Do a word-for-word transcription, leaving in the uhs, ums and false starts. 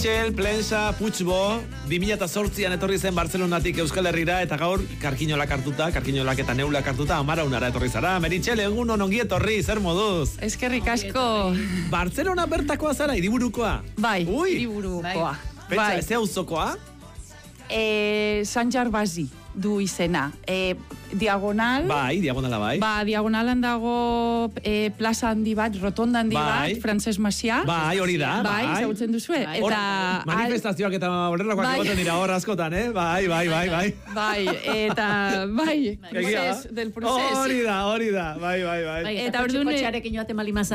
Txel, Plensa, Puigbo, bi mila zortzian etorri zen Barcelonatik Euskal Herrira, eta gaur karkiñolak hartuta, karkiñolak eta neulak hartuta, amaraunara etorri zara. Meritxel, egun ongi etorri, zer moduz? Eskerrik asko. Barcelona bertakoa zara, hiriburukoa? Bai, Ui. hiriburukoa. Pentsa, Bai. ez auzokoa? E, San Jarbasi du izena. E, diagonal... Bai, diagonala bai. Ba, diagonalan dago e, plaza handi bat, rotonda handi Bai. bat, Frances Masia. Bai, hori da, Bai, bai. ezagutzen duzue. Hor, Eta... manifestazioak eta horrelakoak Bai. egoten dira hor askotan, eh? Bai, bai, bai, bai. Bai, eta... Bai, Egia. proces, del proces. Hori da, hori da, bai, bai, bai. Eta orduan... Kotxearekin joate malimaz